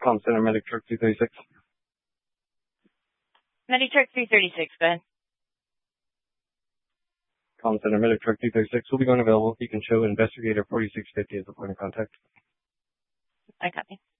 Comm Center Medic Truck 236. Medic Truck 336, go ahead. Comm Center Medic Truck 236 will be going available. You can show investigator 4650 as the point of contact. I copy.